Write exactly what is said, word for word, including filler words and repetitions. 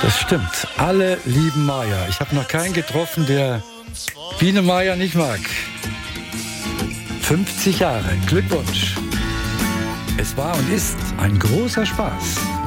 Das stimmt. Alle lieben Maya. Ich habe noch keinen getroffen, der Biene Maya nicht mag. fünfzig Jahre. Glückwunsch. Es war und ist ein großer Spaß.